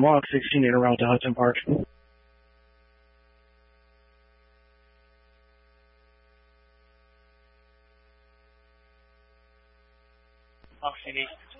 Mach 16 en route to Hudson Park. Mach 16.